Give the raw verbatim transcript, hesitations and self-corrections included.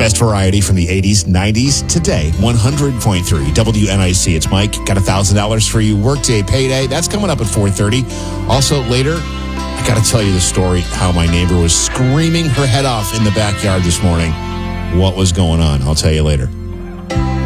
best variety from the eighties, nineties, today. one hundred point three W N I C. It's Mike. Got one thousand dollars for you. Workday payday. That's coming up at four thirty. Also, later, I got to tell you the story how my neighbor was screaming her head off in the backyard this morning. What was going on? I'll tell you later.